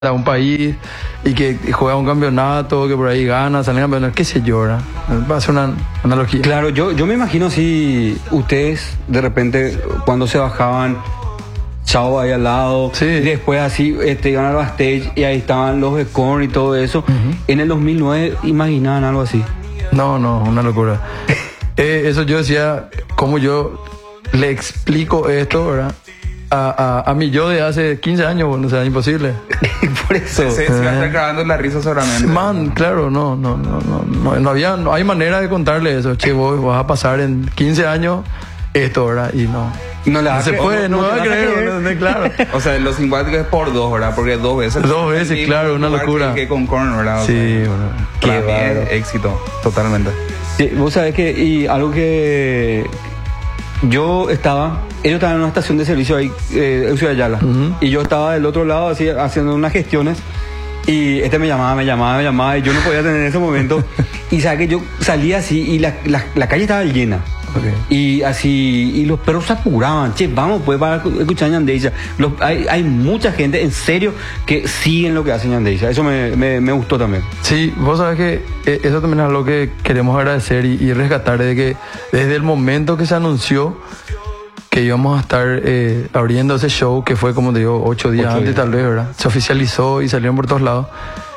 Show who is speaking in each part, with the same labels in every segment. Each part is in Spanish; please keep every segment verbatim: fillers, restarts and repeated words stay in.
Speaker 1: a un país y que juega un campeonato, que por ahí gana, salen campeones, qué sé yo, ¿verdad? Va a ser una analogía.
Speaker 2: Claro, yo, yo me imagino si ustedes de repente cuando se bajaban, Chavo ahí al lado,
Speaker 1: Sí.
Speaker 2: y después así este, iban al backstage y ahí estaban los de Korn y todo eso. Uh-huh. En el dos mil nueve imaginaban algo así.
Speaker 1: No, no, una locura. eh, eso yo decía, cómo yo le explico esto, ¿verdad? A, a, a mi yo de hace quince años, bueno, o sea, imposible.
Speaker 2: Por eso.
Speaker 3: Se, se va a estar cagando en la risa seguramente.
Speaker 1: Man, claro, no, no, no, no, no, no había, no hay manera de contarle eso. Che, vos vas a pasar en quince años esto, ¿verdad? Y no.
Speaker 2: No,
Speaker 1: no se puede, no, no, no me va a creer, no, no, claro.
Speaker 3: O sea, los simpáticos es por dos, ¿verdad? Porque dos veces.
Speaker 1: Dos veces,
Speaker 3: y
Speaker 1: claro, una locura.
Speaker 3: Que, que con Korn, ¿verdad? O
Speaker 1: sí,
Speaker 3: sea,
Speaker 1: bueno.
Speaker 3: Qué bien, éxito, totalmente.
Speaker 2: Sí, vos sabés que, y algo que yo estaba, ellos estaban en una estación de servicio ahí, eh, en Ciudad Yala, uh-huh. y yo estaba del otro lado así haciendo unas gestiones. Y este me llamaba, me llamaba, me llamaba, y yo no podía tener en ese momento. Y sabes que yo salía así y la, la, la calle estaba llena. Okay. Y así, y los perros se apuraban. Che, vamos pues para escuchar Ñandeisha. Los, hay, hay mucha gente, en serio, que siguen lo que hace Ñandeisha. Eso me, me, me gustó también.
Speaker 1: Sí, vos sabés que eh, eso también es lo que queremos agradecer y, y rescatar de que desde el momento que se anunció que íbamos a estar eh, abriendo ese show, que fue, como te digo, ocho días ocho antes días. Tal vez, ¿verdad? Se oficializó y salieron por todos lados.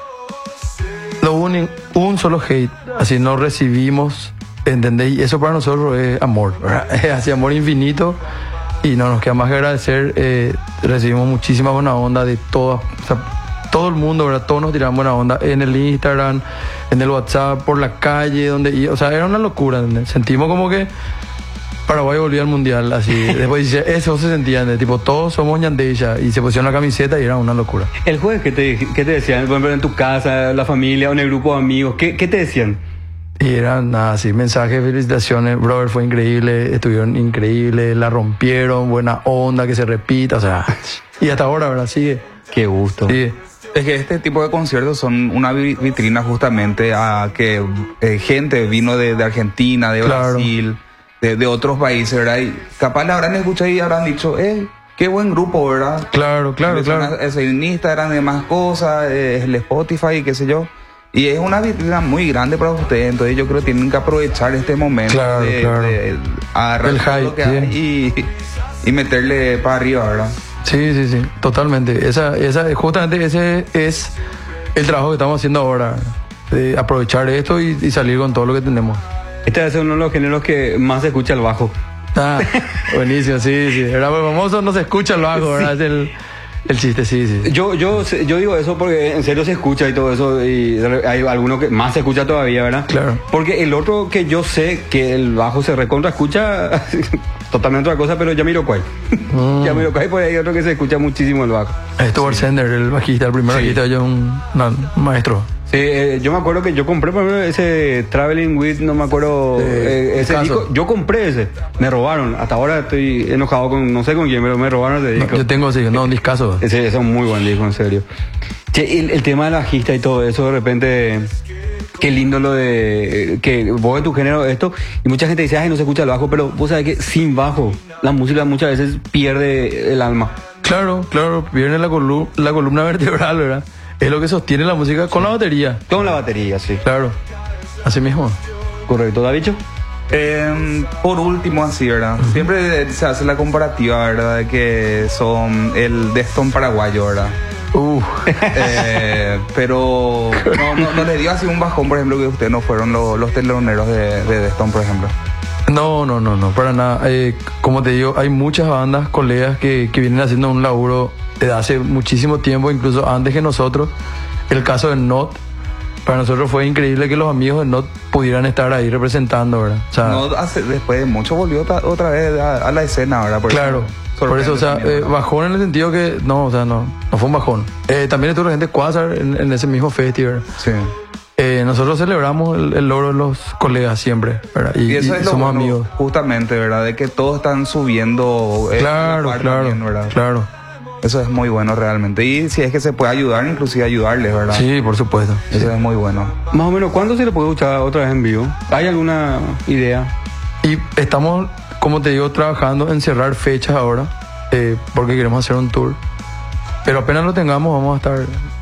Speaker 1: No hubo un, un solo hate, así no recibimos, ¿entendés? Y eso para nosotros es amor, ¿verdad? Es así, amor infinito, y no nos queda más que agradecer. Eh, recibimos muchísima buena onda de todas, o sea, todo el mundo, ¿verdad? Todos nos tiraban buena onda en el Instagram, en el WhatsApp, por la calle, donde, o sea, era una locura, ¿entendés? Sentimos como que Paraguay volvió al mundial, así. Después dice, eso se sentía, de tipo, todos somos Ñandeisha, y se pusieron la camiseta y era una locura.
Speaker 2: El jueves, ¿qué te, qué te decían? Por ejemplo, en tu casa, la familia, o en el grupo de amigos, ¿qué, qué te decían?
Speaker 1: Y eran nada, así, mensajes, felicitaciones, brother, fue increíble, estuvieron increíbles, la rompieron, buena onda, que se repita, o sea, y hasta ahora, ¿verdad? Sigue.
Speaker 2: Qué gusto.
Speaker 1: Sí.
Speaker 3: Es que este tipo de conciertos son una vitrina justamente a que eh, gente vino de, de Argentina, de
Speaker 1: claro.
Speaker 3: Brasil, de, de otros países, ¿verdad? Y capaz la habrán escuchado y habrán dicho, eh, qué buen grupo, ¿verdad?
Speaker 1: Claro, claro, claro.
Speaker 3: Es en Instagram, de más cosas, es el Spotify, qué sé yo. Y es una vitrina muy grande para ustedes, entonces yo creo que tienen que aprovechar este momento
Speaker 1: claro,
Speaker 3: de,
Speaker 1: claro.
Speaker 3: de agarrar lo que hay y, y meterle para arriba, ¿verdad?
Speaker 1: Sí, sí, sí, totalmente. Esa, esa, justamente ese es el trabajo que estamos haciendo ahora, de aprovechar esto y, y salir con todo lo que tenemos.
Speaker 2: Este es uno de los géneros que más se escucha el bajo.
Speaker 1: Ah, buenísimo, sí, sí. Era muy famoso, no se escucha el bajo, ¿verdad? Sí. Es el, el chiste, sí, sí.
Speaker 2: Yo, yo, yo digo eso porque en serio se escucha y todo eso, y hay alguno que más se escucha todavía, ¿verdad?
Speaker 1: Claro.
Speaker 2: Porque el otro que yo sé que el bajo se recontra escucha totalmente otra cosa, pero Jamiroquai. Mm. Jamiroquai, pues hay otro que se escucha muchísimo el bajo.
Speaker 1: Stuart sí. Sender, el bajista, el primer sí. bajista, yo un, un maestro.
Speaker 2: Sí, eh, yo me acuerdo que yo compré por ejemplo ese Traveling With, no me acuerdo, eh, ese disco, yo compré ese, me robaron, hasta ahora estoy enojado con, no sé con quién, pero me robaron ese disco.
Speaker 1: No, yo tengo ese, no, un discazo.
Speaker 2: Ese, ese es un muy buen disco, en serio. Che, el, el tema del bajista y todo eso, de repente, qué lindo lo de, que vos en tu género esto, y mucha gente dice, ay, no se escucha el bajo, pero vos sabés que sin bajo, la música muchas veces pierde el alma.
Speaker 1: Claro, claro, pierde la, colu- la columna vertebral, ¿verdad? Es lo que sostiene la música con sí. la batería.
Speaker 2: Con la batería, sí.
Speaker 1: Claro, así mismo.
Speaker 2: Correcto, ¿Davicho?
Speaker 3: Eh, por último, así, ¿verdad? Uh-huh. Siempre se hace la comparativa, ¿verdad? De que son el Defton paraguayo, ¿verdad?
Speaker 1: Uh.
Speaker 3: Eh, pero no, no, no le dio así un bajón, por ejemplo, que ustedes no fueron los, los teloneros de, de Defton, por ejemplo.
Speaker 1: No, no, no, no, para nada. Eh, como te digo, hay muchas bandas, colegas que, que vienen haciendo un laburo desde hace muchísimo tiempo, incluso antes que nosotros. El caso de Not, para nosotros fue increíble que los amigos de Not pudieran estar ahí representando, ¿verdad? O sea,
Speaker 3: Not hace, después de mucho volvió otra, otra vez a, a la escena, ¿verdad? Por
Speaker 1: claro, eso, por eso, o sea, eh, bajón en el sentido que, no, o sea, no, no fue un bajón. Eh, también estuvo la gente Quasar en, en ese mismo festival.
Speaker 3: Sí.
Speaker 1: Eh, nosotros celebramos el, el logro de los colegas siempre, ¿verdad? Y,
Speaker 3: y eso
Speaker 1: y
Speaker 3: es
Speaker 1: somos
Speaker 3: lo,
Speaker 1: amigos.
Speaker 3: Justamente, ¿verdad? De que todos están subiendo. Eh,
Speaker 1: claro, claro, también, ¿verdad? Claro.
Speaker 3: Eso es muy bueno realmente. Y si es que se puede ayudar, inclusive ayudarles, ¿verdad?
Speaker 1: Sí, por supuesto.
Speaker 3: Eso
Speaker 1: sí.
Speaker 3: es muy bueno.
Speaker 2: Más o menos, ¿cuándo se le puede escuchar otra vez en vivo? ¿Hay alguna idea?
Speaker 1: Y estamos, como te digo, trabajando en cerrar fechas ahora, eh, porque queremos hacer un tour. Pero apenas lo tengamos, vamos a estar